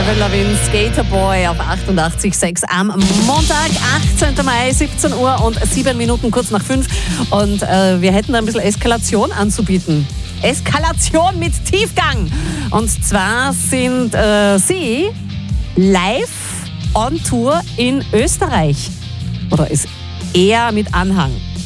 Avril Lavigne, Skater Boy auf 88,6 am Montag, 18. Mai, 17 Uhr und 7 Minuten kurz nach 5. Und wir hätten da ein bisschen Eskalation anzubieten. Eskalation mit Tiefgang. Und zwar sind sie live on Tour in Österreich. Oder ist eher mit Anhang.